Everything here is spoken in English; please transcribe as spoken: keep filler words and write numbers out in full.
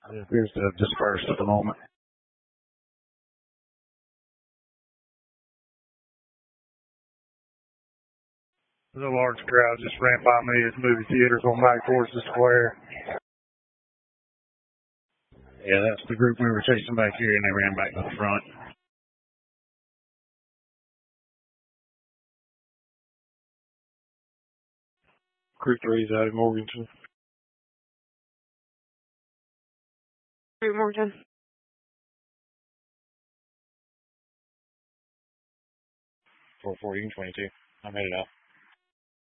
It appears to have dispersed at the moment. The large crowd just ran by me at movie theaters on back towards the square. Yeah, that's the group we were chasing back here, and they ran back to the front. Crew three is out of Morganton. Crew Morganton. four forty and twenty-two. I'm headed out.